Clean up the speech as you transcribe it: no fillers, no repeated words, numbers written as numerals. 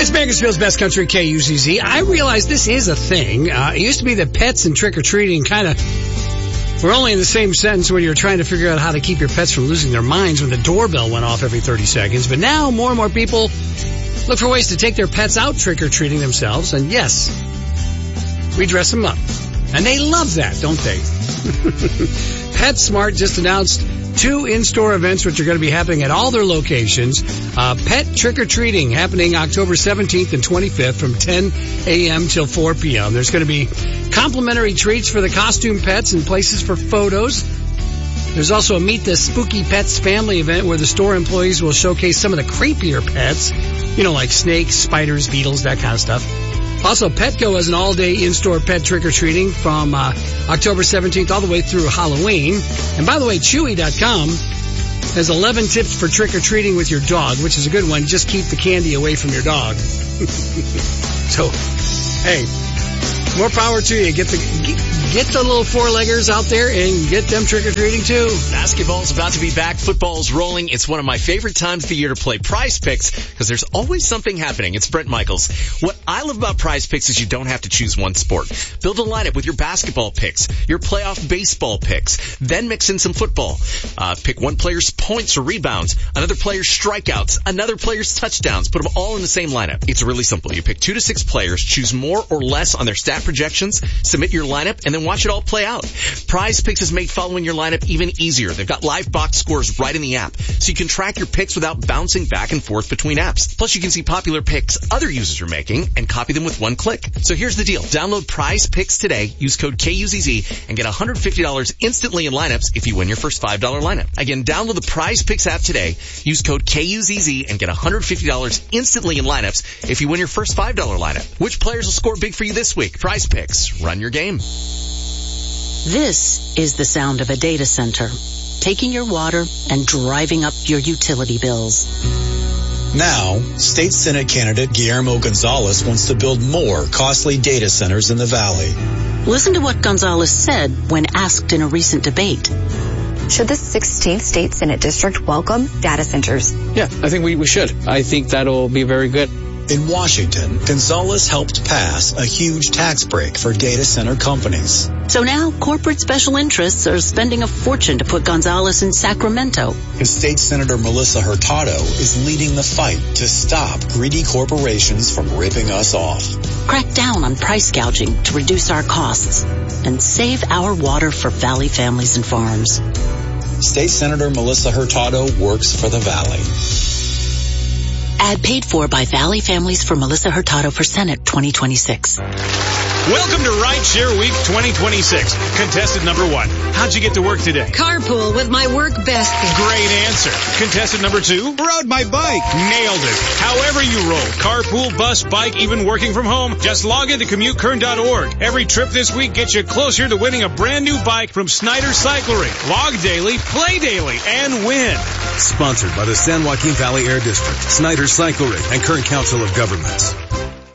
It's Bakersfield's Best Country, KUZZ. I realize this is a thing. It used to be that pets and trick-or-treating kind of were only in the same sentence when you were trying to figure out how to keep your pets from losing their minds when the doorbell went off every 30 seconds. But now more and more people look for ways to take their pets out trick-or-treating themselves. And yes, we dress them up. And they love that, don't they? PetSmart just announced 2 in-store events which are going to be happening at all their locations. Pet trick-or-treating happening October 17th and 25th from 10 a.m. till 4 p.m. There's going to be complimentary treats for the costume pets and places for photos. There's also a Meet the Spooky Pets family event where the store employees will showcase some of the creepier pets, like snakes, spiders, beetles, that kind of stuff. Also, Petco has an all-day in-store pet trick-or-treating from October 17th all the way through Halloween. And by the way, Chewy.com has 11 tips for trick-or-treating with your dog, which is a good one. Just keep the candy away from your dog. So, hey, more power to you. Get the little four-leggers out there and get them trick-or-treating too. Basketball's about to be back. Football's rolling. It's one of my favorite times of the year to play Prize Picks because there's always something happening. It's Brent Michaels. What I love about Prize Picks is you don't have to choose one sport. Build a lineup with your basketball picks, your playoff baseball picks, then mix in some football. Pick one player's points or rebounds, another player's strikeouts, another player's touchdowns. Put them all in the same lineup. It's really simple. You pick 2 to 6 players, choose more or less on their stat projections, submit your lineup, and then watch it all play out. Prize Picks has made following your lineup even easier. They've got live box scores right in the app, so you can track your picks without bouncing back and forth between apps. Plus, you can see popular picks other users are making and copy them with one click. So here's the deal. Download Prize Picks today, use code KUZZ, and get $150 instantly in lineups if you win your first $5 lineup. Again, download the Prize Picks app today, use code KUZZ, and get $150 instantly in lineups if you win your first $5 lineup. Which players will score big for you this week? Prize Picks. Run your game. This is the sound of a data center, taking your water and driving up your utility bills. Now, State Senate candidate Guillermo Gonzalez wants to build more costly data centers in the Valley. Listen to what Gonzalez said when asked in a recent debate. Should the 16th State Senate District welcome data centers? Yeah, I think we should. I think that'll be very good. In Washington, Gonzalez helped pass a huge tax break for data center companies. So now corporate special interests are spending a fortune to put Gonzalez in Sacramento. And State Senator Melissa Hurtado is leading the fight to stop greedy corporations from ripping us off. Crack down on price gouging to reduce our costs and save our water for Valley families and farms. State Senator Melissa Hurtado works for the Valley. Ad paid for by Valley Families for Melissa Hurtado for Senate 2026. Welcome to Rideshare Week 2026. Contestant number 1. How'd you get to work today? Carpool with my work bestie. Great answer. Contestant number 2. Rode my bike. Nailed it. However you roll, carpool, bus, bike, even working from home, just log into commutekern.org. Every trip this week gets you closer to winning a brand new bike from Snyder Cycle Ring. Log daily, play daily, and win. Sponsored by the San Joaquin Valley Air District, Snyder Cycle Ring, and Kern Council of Governments.